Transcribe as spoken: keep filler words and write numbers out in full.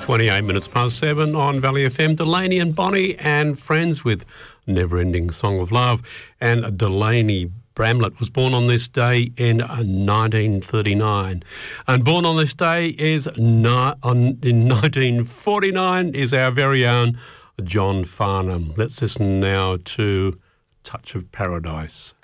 twenty-eight minutes past seven on Valley F M. Delaney and Bonnie and Friends with Never Ending Song of Love. And Delaney Bramlett was born on this day in nineteen thirty-nine. And born on this day is ni- on, in nineteen forty-nine is our very own John Farnham. Let's listen now to Touch of Paradise.